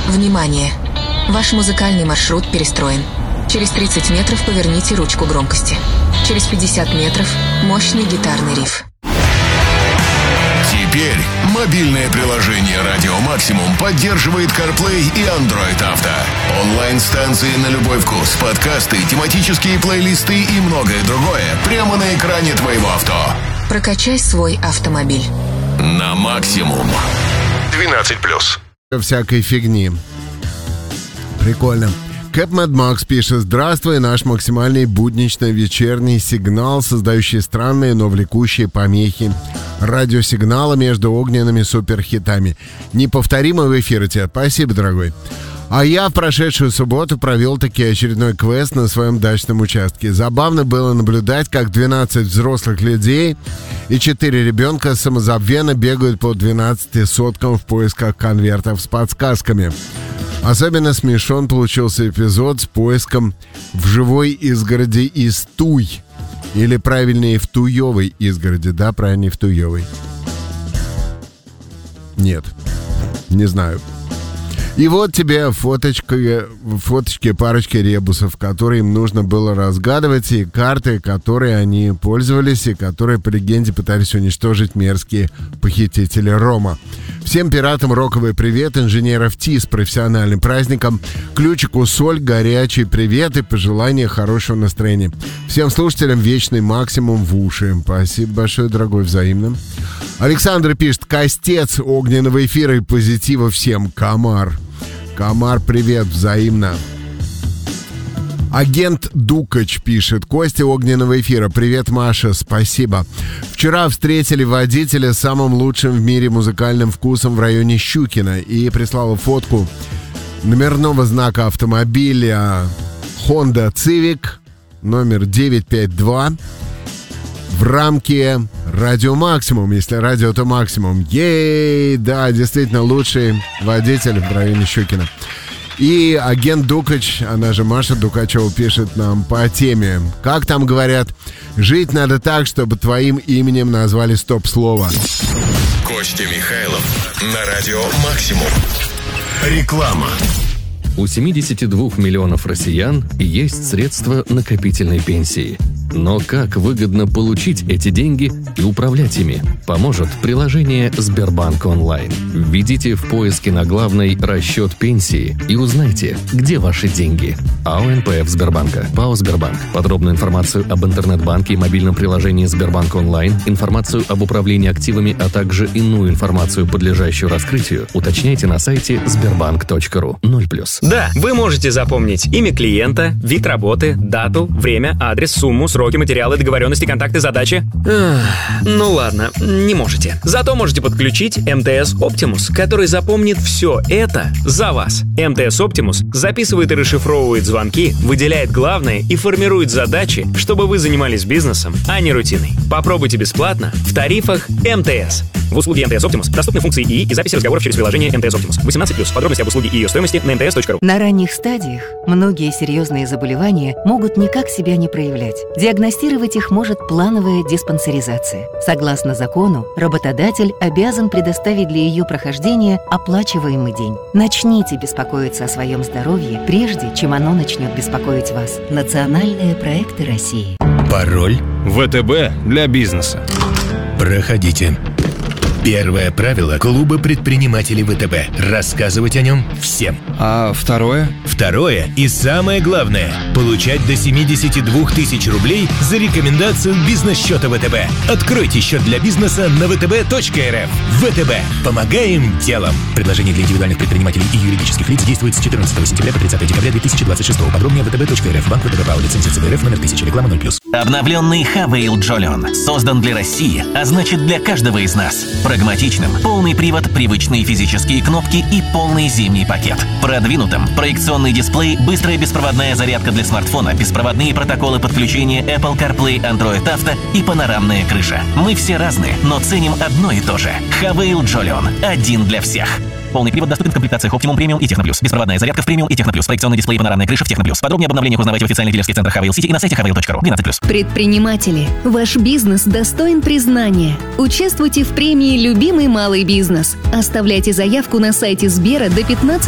Внимание! Ваш музыкальный маршрут перестроен. Через 30 метров поверните ручку громкости. Через 50 метров мощный гитарный риф. Теперь мобильное приложение «Радио Максимум» поддерживает CarPlay и Android Auto. Онлайн-станции на любой вкус, подкасты, тематические плейлисты и многое другое прямо на экране твоего авто. Прокачай свой автомобиль. На максимум. 12+. Всякой фигни. Прикольно. Кэп Мэд Макс пишет: «Здравствуй, наш максимальный будничный вечерний сигнал, создающий странные, но влекущие помехи радиосигнала между огненными суперхитами. Неповторимый в эфире тебе. Спасибо, дорогой». А я в прошедшую субботу провел таки очередной квест на своем дачном участке. Забавно было наблюдать, как 12 взрослых людей и 4 ребенка самозабвенно бегают по 12 соткам в поисках конвертов с подсказками. Особенно смешон получился эпизод с поиском в живой изгороди из туй. Или правильнее, в туевой изгороди. Да, правильнее, в туевой. Нет, не знаю. И вот тебе фоточки парочки ребусов, которые им нужно было разгадывать, и карты, которые они пользовались, и которые, по легенде, пытались уничтожить мерзкие похитители рома. Всем пиратам роковый привет, инженеров ТИ с профессиональным праздником, ключику соль, горячий привет и пожелания хорошего настроения. Всем слушателям вечный максимум в уши. Спасибо большое, дорогой, взаимно. Александр пишет: «Костец огненного эфира и позитива всем, Комар». Комар, привет, взаимно. Агент Дукач пишет: «Костя огненного эфира. Привет, Маша, спасибо. Вчера встретили водителя с самым лучшим в мире музыкальным вкусом в районе Щукина и прислала фотку номерного знака автомобиля Honda Civic номер 952 в рамке Радио Максимум, если радио, то максимум. Ей, да, действительно лучший водитель в районе Щукина». И агент Дукач, она же Маша Дукачева, пишет нам по теме. Как там говорят, жить надо так, чтобы твоим именем назвали стоп-слово. Костя Михайлов на Радио Максимум. Реклама. У 72 миллионов россиян есть средства накопительной пенсии. Но как выгодно получить эти деньги и управлять ими, поможет приложение Сбербанк онлайн. Введите в поиске на главной «Расчет пенсии» и узнайте, где ваши деньги. АО НПФ Сбербанка. ПАО Сбербанк. Подробную информацию об интернет-банке и мобильном приложении Сбербанк онлайн, информацию об управлении активами, а также иную информацию, подлежащую раскрытию, уточняйте на сайте sberbank.ru. 0+. Да, вы можете запомнить имя клиента, вид работы, дату, время, адрес, сумму, сроки, материалы, договоренности, контакты, задачи. Ну ладно, не можете. Зато можете подключить МТС Optimus, который запомнит все это за вас. МТС Optimus записывает и расшифровывает звонки, выделяет главное и формирует задачи, чтобы вы занимались бизнесом, а не рутиной. Попробуйте бесплатно в тарифах МТС. В услуге МТС Optimus доступны функции ИИ и записи разговоров через приложение МТС Optimus. 18+. Подробности об услуге и ее стоимости на mts.ru. На ранних стадиях многие серьезные заболевания могут никак себя не проявлять. Диагностировать их может плановая диспансеризация. Согласно закону, работодатель обязан предоставить для ее прохождения оплачиваемый день. Начните беспокоиться о своем здоровье, прежде чем оно начнет беспокоить вас. Национальные проекты России. Пароль ВТБ для бизнеса. Проходите. Первое правило клуба предпринимателей ВТБ. Рассказывать о нем всем. А второе? Второе и самое главное – получать до 72 тысяч рублей за рекомендацию бизнес-счета ВТБ. Откройте счет для бизнеса на vtb.rf. ВТБ. Помогаем делом. Предложение для индивидуальных предпринимателей и юридических лиц действует с 14 сентября по 30 декабря 2026. Подробнее vtb.rf. Банк ВТБ ПАО. Лицензия ЦБРФ номер 1000. Реклама 0+. Обновленный Хавейл Джолион создан для России, а значит для каждого из нас. Прагматичным, полный привод, привычные физические кнопки и полный зимний пакет. Продвинутым, проекционный дисплей, быстрая беспроводная зарядка для смартфона, беспроводные протоколы подключения Apple CarPlay, Android Auto и панорамная крыша. Мы все разные, но ценим одно и то же. Хавейл Джолион. Один для всех. Полный привод доступен в комплектациях Optimum Premium и Techno Plus. Беспроводная зарядка в Premium и Techno Plus. Проекционный дисплей и панорамная крыша в Techno Plus. Подробнее об обновлениях узнавайте в официальных дилерских центрах Хавейл Сити и на сайте haveil.ru. 12+. Предприниматели, ваш бизнес достоин признания. Участвуйте в премии «Любимый малый бизнес». Оставляйте заявку на сайте Сбера до 15